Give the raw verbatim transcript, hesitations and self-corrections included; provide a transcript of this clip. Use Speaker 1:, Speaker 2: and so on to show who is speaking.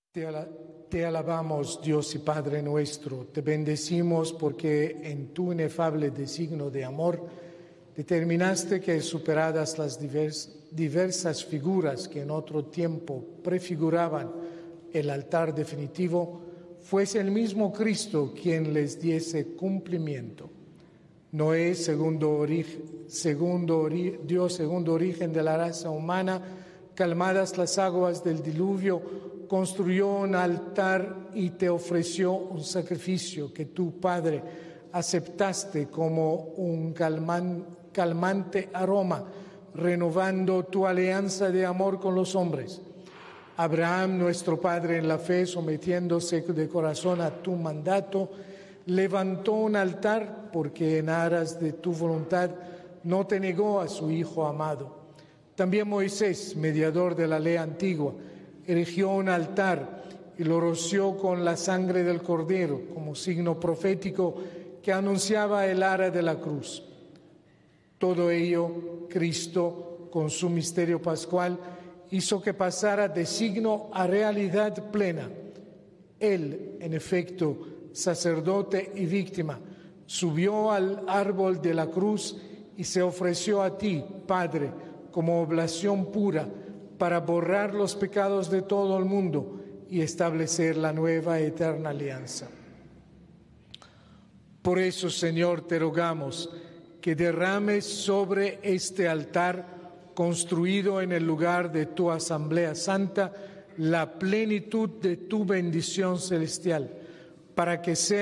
Speaker 1: Te, ala- te alabamos, Dios y Padre nuestro, te bendecimos porque en tu inefable designio de amor determinaste que, superadas las divers- diversas figuras que en otro tiempo prefiguraban el altar definitivo, fuese el mismo Cristo quien les diese cumplimiento. Noé, segundo, origen, segundo ori- Dios segundo origen de la raza humana, calmadas las aguas del diluvio, construyó un altar y te ofreció un sacrificio que tú, Padre, aceptaste como un calman, calmante aroma, renovando tu alianza de amor con los hombres. Abraham, nuestro Padre en la fe, sometiéndose de corazón a tu mandato, levantó un altar porque en aras de tu voluntad no te negó a su Hijo amado. También Moisés, mediador de la ley antigua, erigió un altar y lo roció con la sangre del Cordero como signo profético que anunciaba el ara de la cruz. Todo ello, Cristo, con su misterio pascual, hizo que pasara de signo a realidad plena. Él, en efecto, sacerdote y víctima, subió al árbol de la cruz y se ofreció a ti, Padre, como oblación pura, para borrar los pecados de todo el mundo y establecer la nueva eterna alianza. Por eso, Señor, te rogamos que derrames sobre este altar construido en el lugar de tu asamblea santa la plenitud de tu bendición celestial, para que sea